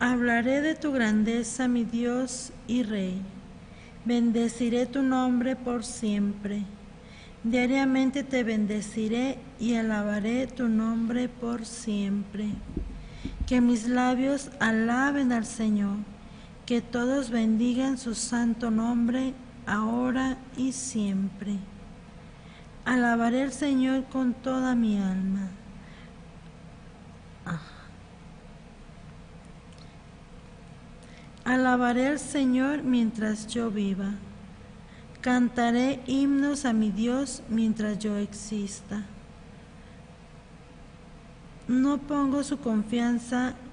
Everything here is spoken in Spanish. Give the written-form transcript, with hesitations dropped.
Hablaré de tu grandeza, mi Dios y Rey. Bendeciré tu nombre por siempre. Diariamente te bendeciré y alabaré tu nombre por siempre. Que mis labios alaben al Señor, que todos bendigan su santo nombre, ahora y siempre. Alabaré al Señor con toda mi alma. Alabaré al Señor mientras yo viva. Cantaré himnos a mi Dios mientras yo exista. No pongo su confianza